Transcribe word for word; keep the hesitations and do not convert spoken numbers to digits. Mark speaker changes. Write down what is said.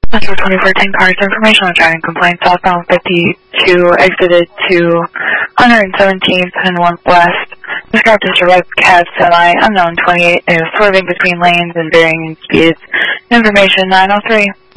Speaker 1: Metro twenty-four ten cars, information on driving complaint southbound fifty-two, exited to one hundred seventeenth and one west. Described as a red cab semi, unknown twenty-eight, is swerving between lanes and varying in speeds. Information nine oh three.